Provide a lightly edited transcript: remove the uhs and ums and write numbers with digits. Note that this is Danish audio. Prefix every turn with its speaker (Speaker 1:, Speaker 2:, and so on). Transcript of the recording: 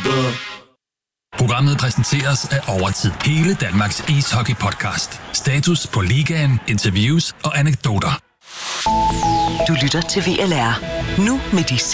Speaker 1: Programmet præsenteres af Overtid. Hele Danmarks ishockey-podcast. Status på ligaen, interviews og anekdoter.
Speaker 2: Du lytter til VLR. Nu med de